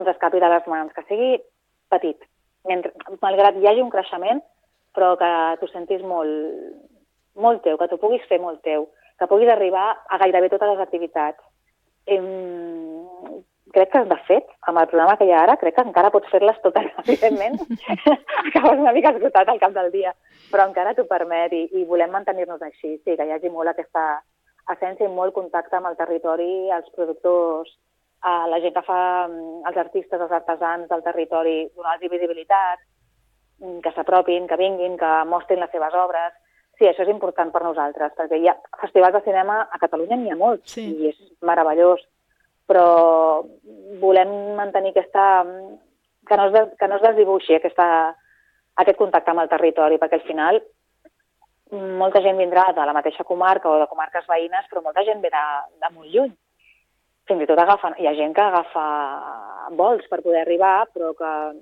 ens escapi de les mans, que sigui petit, malgrat hi hagi un creixement, però que t'ho sentis molt teu, que t'ho puguis fer molt teu, que puguis arribar a gairebé totes les activitats. Crec que, de fet, amb el programa que hi ha ara, crec que encara pots fer-les totes, evidentment. Acabes una mica esgotat al cap del dia, però encara t'ho permet i volem mantenir-nos així. Sí, que hi hagi molt aquesta essència i molt contacte amb el territori, els productors, la gent que fa, els artistes, els artesans del territori, donar-los visibilitat, que s'apropin, que vinguin, que mostrin les seves obres. Sí, això és important per nosaltres, perquè hi ha festivals de cinema a Catalunya, n'hi ha molts, sí. I és meravellós, però volem mantenir aquesta... que no es desdibuixi aquest contacte amb el territori, perquè al final molta gent vindrà de la mateixa comarca o de comarques veïnes, però molta gent ve de molt lluny. Fins i tot hi ha gent que agafa vols per poder arribar, però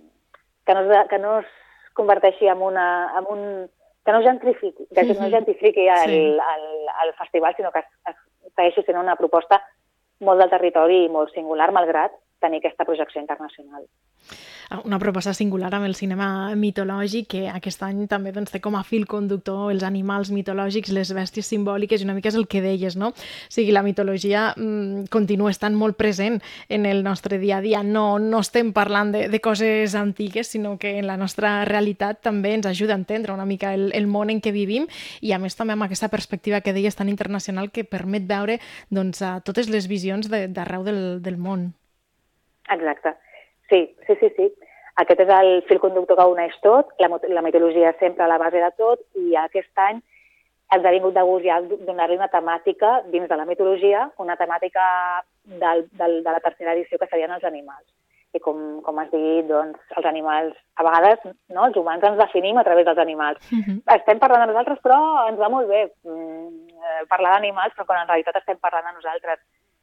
que no es converteixi en que no gentrifiqui el festival, sinó que segueixi sent una proposta molt del territori i molt singular, malgrat tenir aquesta projecció internacional. Una proposta singular amb el cinema mitològic, que aquest any també té com a fil conductor els animals mitològics, les bèsties simbòliques, i una mica és el que deies, no? O sigui, la mitologia continua estant molt present en el nostre dia a dia. No estem parlant de coses antigues, sinó que en la nostra realitat també ens ajuda a entendre una mica el món en què vivim, i a més també amb aquesta perspectiva que deies tan internacional, que permet veure totes les visions d'arreu del món. Exacte. Sí. Aquest és el fil conductor que uneix tot, la mitologia sempre a la base de tot, i aquest any ens ha vingut de gust ja donar-li una temàtica dins de la mitologia, una temàtica de la tercera edició, que serien els animals. I com has dit, doncs, els animals, a vegades, no, els humans ens definim a través dels animals. Estem parlant de nosaltres, però ens va molt bé parlar d'animals, però quan en realitat estem parlant de nosaltres.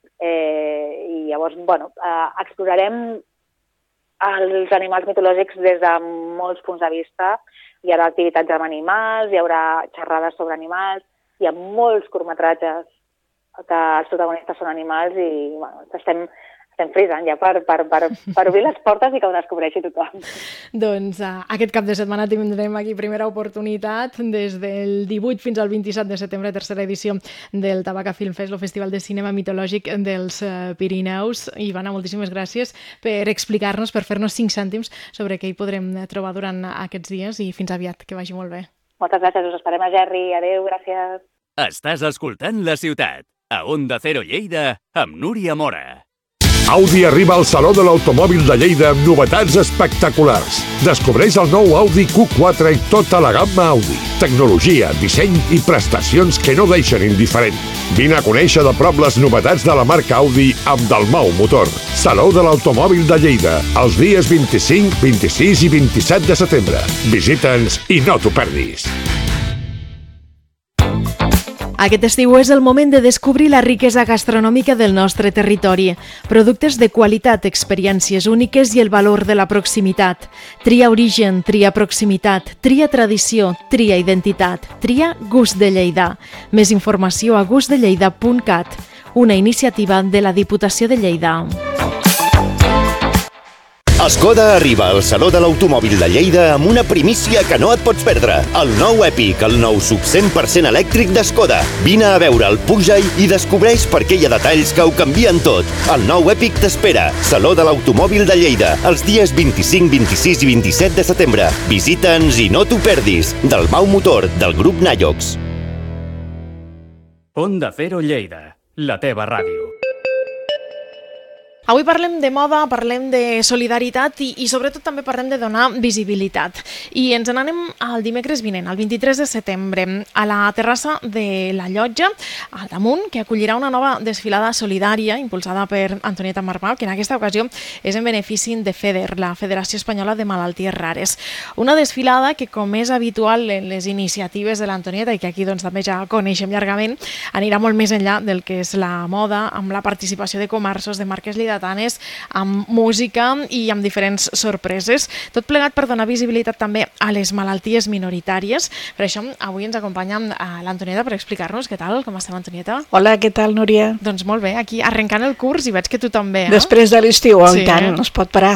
I llavors, explorarem els animals mitològics des de molts punts de vista. Hi haurà activitats amb animals, hi haurà xerrades sobre animals, hi ha molts curtmetratges que els protagonistes són animals i estem frisant ja per obrir les portes i que ho descobreixi tothom. Doncs aquest cap de setmana tindrem aquí primera oportunitat, des del 18 fins al 27 de setembre, tercera edició del Tabaca Film Fest, el Festival de Cinema Mitològic dels Pirineus. Ivana, moltíssimes gràcies per explicar-nos, per fer-nos 5 cèntims sobre què hi podrem trobar durant aquests dies, i fins aviat, que vagi molt bé. Moltes gràcies, us esperem a Gerri. Adéu, gràcies. Estàs escoltant La Ciutat, a Onda Cero Lleida, amb Núria Mora. Audi arriba al Saló de l'Automòbil de Lleida amb novetats espectaculars. Descobreix el nou Audi Q4 i tota la gamma Audi. Tecnologia, disseny i prestacions que no deixen indiferent. Vine a conèixer de prop les novetats de la marca Audi amb Dalmau Motor. Saló de l'Automòbil de Lleida, els dies 25, 26 i 27 de setembre. Visita'ns i no t'ho perdis. Aquest estiu és el moment de descobrir la riquesa gastronòmica del nostre territori. Productes de qualitat, experiències úniques i el valor de la proximitat. Tria origen, tria proximitat, tria tradició, tria identitat, tria gust de Lleida. Més informació a gustdelleida.cat, una iniciativa de la Diputació de Lleida. Skoda arriba al Saló de l'Automòbil de Lleida amb una primícia que no et pots perdre. El nou Epic, el nou sub 100% elèctric d'Skoda. Vine a veure'l, puja-hi i descobreix per què hi ha detalls que ho canvien tot. El nou Epic t'espera. Saló de l'Automòbil de Lleida, els dies 25, 26 i 27 de setembre. Visita'ns i no t'ho perdis. Dalmau Motor, del grup Nayox. Onda Cero Lleida, la teva ràdio. Avui parlem de moda, parlem de solidaritat i sobretot també parlem de donar visibilitat. I ens n'anem al dimecres vinent, el 23 de setembre, a la terrassa de la Llotja, al damunt, que acollirà una nova desfilada solidària impulsada per Antonieta Marmal, que en aquesta ocasió és en benefici de FEDER, la Federació Espanyola de Malalties Rares. Una desfilada que, com és habitual en les iniciatives de l'Antonieta i que aquí també ja coneixem llargament, anirà molt més enllà del que és la moda, amb la participació de comerços, de marques liderades tardanes, amb música i amb diferents sorpreses. Tot plegat per donar visibilitat també a les malalties minoritàries. Per això avui ens acompanya l'Antonieta per explicar-nos què tal, com estem, Antonieta? Hola, què tal, Núria? Doncs molt bé, aquí arrencant el curs i veig que tu també, Després de l'estiu, sí, tant, no es pot parar.